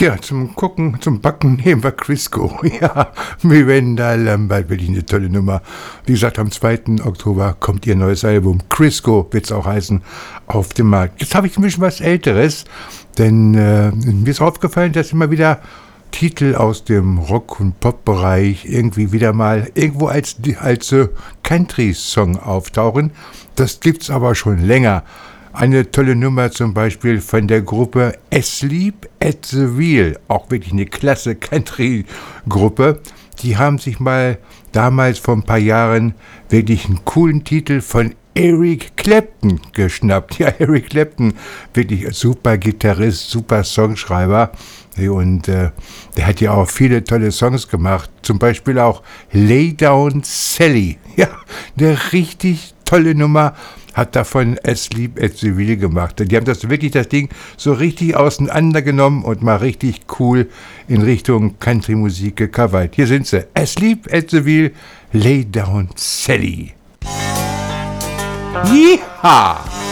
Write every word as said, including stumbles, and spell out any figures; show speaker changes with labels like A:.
A: Tja, zum Gucken, zum Backen nehmen wir Crisco. Ja, Miranda Lambert, wirklich eine tolle Nummer. Wie gesagt, am zweiten Oktober kommt ihr neues Album. Crisco wird es auch heißen, auf dem Markt. Jetzt habe ich ein bisschen was Älteres, denn äh, mir ist aufgefallen, dass immer wieder Titel aus dem Rock- und Pop-Bereich irgendwie wieder mal irgendwo als, als äh, Country-Song auftauchen. Das gibt's aber schon länger. Eine tolle Nummer zum Beispiel von der Gruppe Asleep at the Wheel, auch wirklich eine klasse Country-Gruppe. Die haben sich mal damals vor ein paar Jahren wirklich einen coolen Titel von Eric Clapton geschnappt. Ja, Eric Clapton, wirklich ein super Gitarrist, super Songschreiber. Und äh, der hat ja auch viele tolle Songs gemacht, zum Beispiel auch Lay Down Sally. Ja, eine richtig tolle Nummer. Hat davon Asleep at the Wheel gemacht. Die haben das wirklich, das Ding, so richtig auseinandergenommen und mal richtig cool in Richtung Country-Musik gecovert. Hier sind sie. Asleep at the Wheel, Lay Down Sally. Yeehaw!